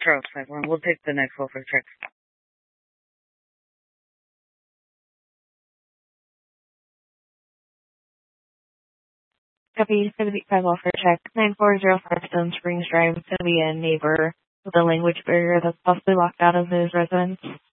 for outside one. We'll take the next welfare check. Copy 75 welfare check. 9405 Stone Springs Drive. It's going to be a neighbor with a language barrier that's possibly locked out of his residence.